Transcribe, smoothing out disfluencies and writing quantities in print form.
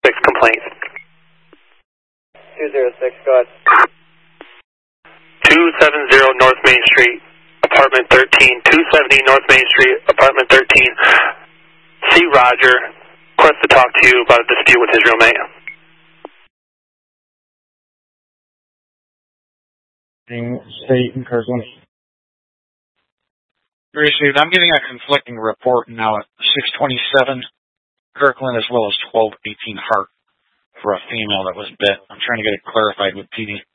6 complaint. 206, go ahead. 270 North Main Street, apartment 13. 270 North Main Street, apartment 13. C. Roger, request to talk to you about a dispute with his roommate. State in Kirkland. Received. I'm getting a conflicting report now at 627 Kirkland as well as 1218 Hart for a female that was bit. I'm trying to get it clarified with PD.